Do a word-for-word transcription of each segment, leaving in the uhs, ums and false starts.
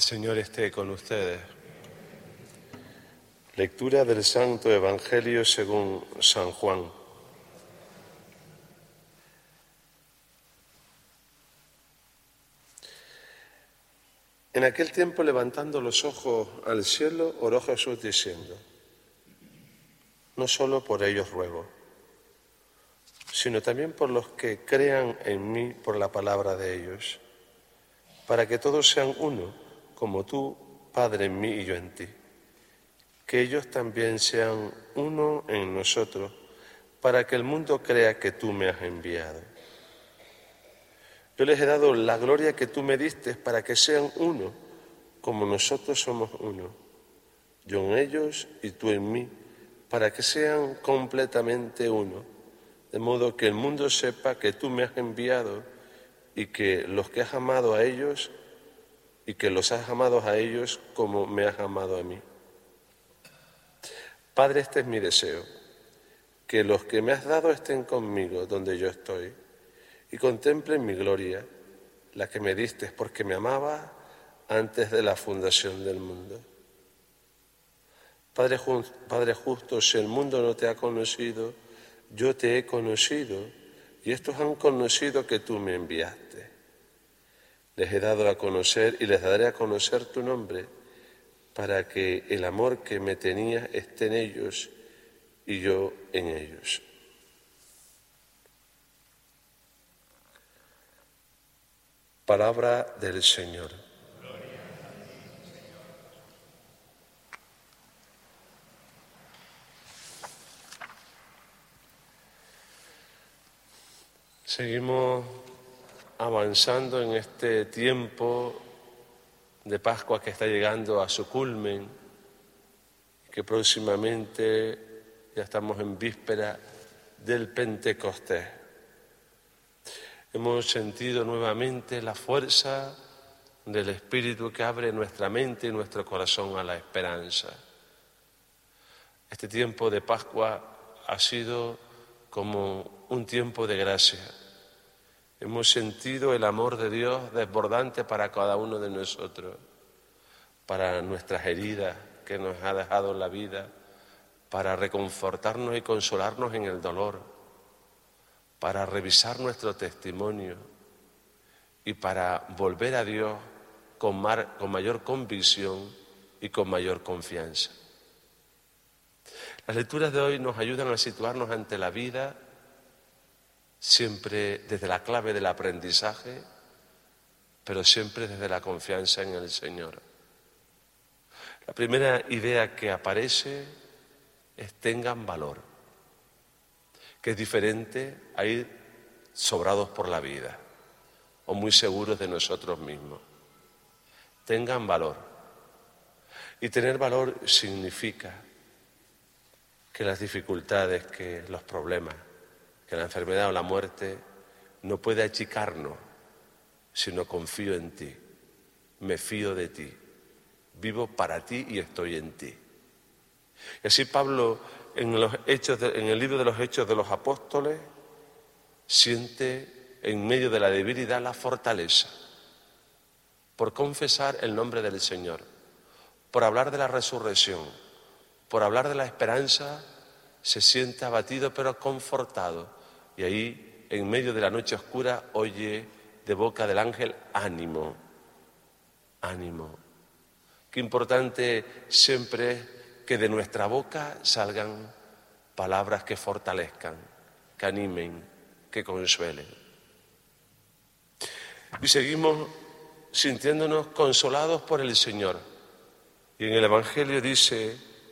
Señor esté con ustedes. Lectura del Santo Evangelio según San Juan. En aquel tiempo, levantando los ojos al cielo, oró Jesús diciendo: no solo por ellos ruego, sino también por los que crean en mí por la palabra de ellos, para que todos sean uno, como tú, Padre, en mí y yo en ti. Que ellos también sean uno en nosotros, para que el mundo crea que tú me has enviado. Yo les he dado la gloria que tú me diste para que sean uno, como nosotros somos uno. Yo en ellos y tú en mí, para que sean completamente uno, de modo que el mundo sepa que tú me has enviado y que los que has amado a ellos y que los has amado a ellos como me has amado a mí. Padre, este es mi deseo, que los que me has dado estén conmigo donde yo estoy y contemplen mi gloria, la que me diste porque me amabas antes de la fundación del mundo. Padre, Padre justo, si el mundo no te ha conocido, yo te he conocido y estos han conocido que tú me enviaste. Les he dado a conocer y les daré a conocer tu nombre, para que el amor que me tenías esté en ellos y yo en ellos. Palabra del Señor. Seguimos avanzando en este tiempo de Pascua que está llegando a su culmen, que próximamente ya estamos en víspera del Pentecostés. Hemos sentido nuevamente la fuerza del Espíritu que abre nuestra mente y nuestro corazón a la esperanza. Este tiempo de Pascua ha sido como un tiempo de gracia. Hemos sentido el amor de Dios desbordante para cada uno de nosotros, para nuestras heridas que nos ha dejado en la vida, para reconfortarnos y consolarnos en el dolor, para revisar nuestro testimonio y para volver a Dios con, mar, con mayor convicción y con mayor confianza. Las lecturas de hoy nos ayudan a situarnos ante la vida siempre desde la clave del aprendizaje, pero siempre desde la confianza en el Señor. La primera idea que aparece es: tengan valor, que es diferente a ir sobrados por la vida o muy seguros de nosotros mismos. Tengan valor. Y tener valor significa que las dificultades, que los problemas, que la enfermedad o la muerte no puede achicarnos, sino confío en ti, me fío de ti, vivo para ti y estoy en ti. Y así Pablo, en, los hechos de, en el libro de los Hechos de los Apóstoles, siente en medio de la debilidad la fortaleza por confesar el nombre del Señor, por hablar de la resurrección, por hablar de la esperanza. Se siente abatido pero confortado. Y ahí, en medio de la noche oscura, oye de boca del ángel: ánimo, ánimo. Qué importante siempre es que de nuestra boca salgan palabras que fortalezcan, que animen, que consuelen. Y seguimos sintiéndonos consolados por el Señor. Y en el Evangelio dice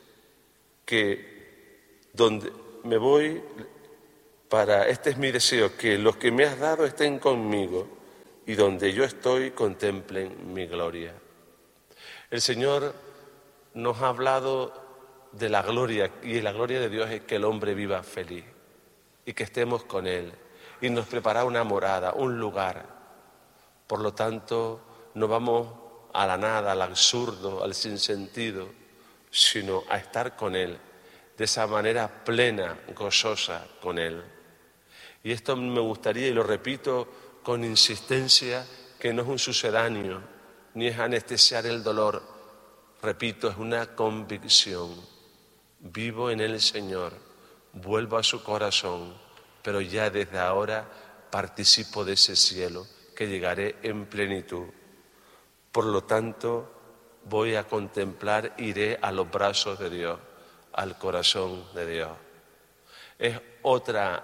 que donde me voy, para este es mi deseo, que los que me has dado estén conmigo y donde yo estoy contemplen mi gloria. El Señor nos ha hablado de la gloria, y la gloria de Dios es que el hombre viva feliz y que estemos con Él, y nos prepara una morada, un lugar. Por lo tanto, no vamos a la nada, al absurdo, al sinsentido, sino a estar con Él de esa manera plena, gozosa con Él. Y esto me gustaría, y lo repito con insistencia, que no es un sucedáneo ni es anestesiar el dolor. Repito, es una convicción. Vivo en el Señor, vuelvo a su corazón, pero ya desde ahora participo de ese cielo que llegaré en plenitud. Por lo tanto, voy a contemplar, iré a los brazos de Dios, al corazón de Dios. Es otra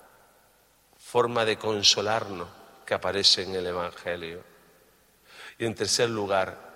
forma de consolarnos que aparece en el Evangelio. Y en tercer lugar,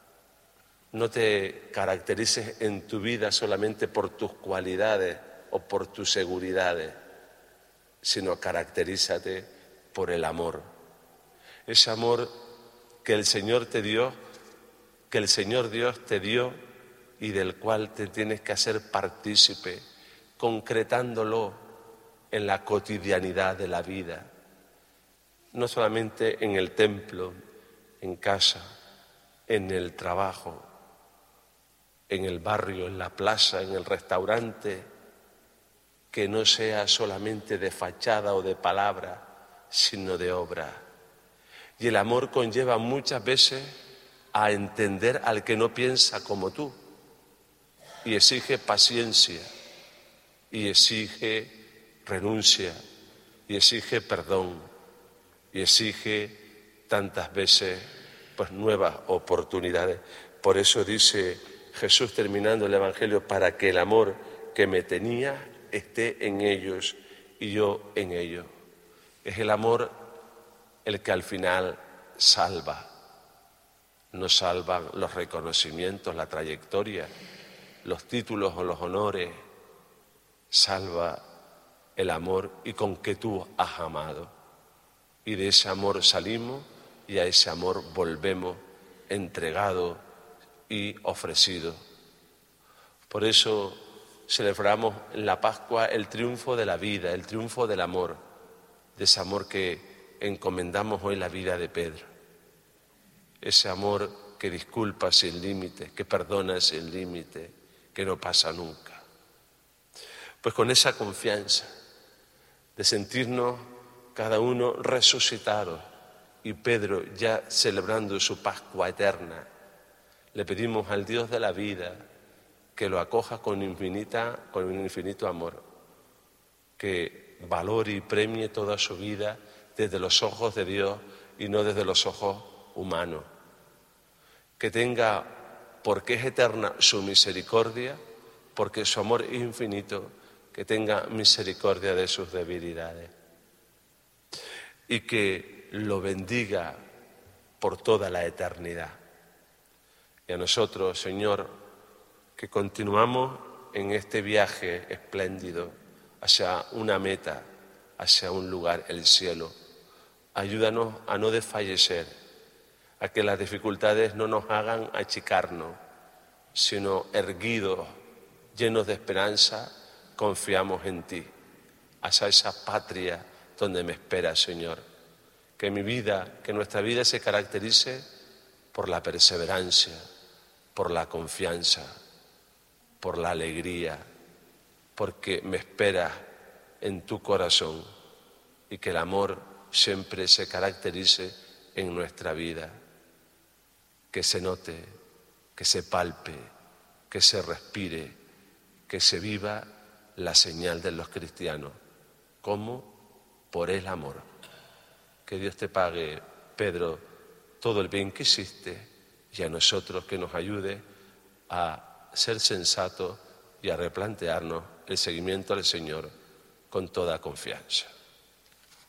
no te caracterices en tu vida solamente por tus cualidades o por tus seguridades, sino caracterízate por el amor. Ese amor que el Señor te dio, que el Señor Dios te dio y del cual te tienes que hacer partícipe, concretándolo en la cotidianidad de la vida. No solamente en el templo, en casa, en el trabajo, en el barrio, en la plaza, en el restaurante, que no sea solamente de fachada o de palabra, sino de obra. Y el amor conlleva muchas veces a entender al que no piensa como tú, y exige paciencia, y exige renuncia, y exige perdón, y exige tantas veces pues nuevas oportunidades. Por eso dice Jesús terminando el Evangelio, para que el amor que me tenía esté en ellos y yo en ellos. Es el amor el que al final salva. No salvan los reconocimientos, la trayectoria, los títulos o los honores. Salva el amor y con que tú has amado. Y de ese amor salimos y a ese amor volvemos entregado y ofrecido. Por eso celebramos en la Pascua el triunfo de la vida, el triunfo del amor, de ese amor que encomendamos hoy la vida de Pedro. Ese amor que disculpa sin límite, que perdona sin límite, que no pasa nunca. Pues con esa confianza de sentirnos cada uno resucitados y Pedro ya celebrando su Pascua eterna, le pedimos al Dios de la vida que lo acoja con infinita, con un infinito amor, que valore y premie toda su vida desde los ojos de Dios y no desde los ojos humanos. Que tenga, porque es eterna, su misericordia, porque su amor es infinito, que tenga misericordia de sus debilidades. Y que lo bendiga por toda la eternidad. Y a nosotros, Señor, que continuamos en este viaje espléndido hacia una meta, hacia un lugar, el cielo. Ayúdanos a no desfallecer, a que las dificultades no nos hagan achicarnos, sino erguidos, llenos de esperanza, confiamos en ti, hacia esa patria donde me espera, Señor. Que mi vida, que nuestra vida se caracterice por la perseverancia, por la confianza, por la alegría, porque me esperas en tu corazón y que el amor siempre se caracterice en nuestra vida. Que se note, que se palpe, que se respire, que se viva la señal de los cristianos, como por el amor. Que Dios te pague, Pedro, todo el bien que hiciste y a nosotros que nos ayude a ser sensatos y a replantearnos el seguimiento al Señor con toda confianza.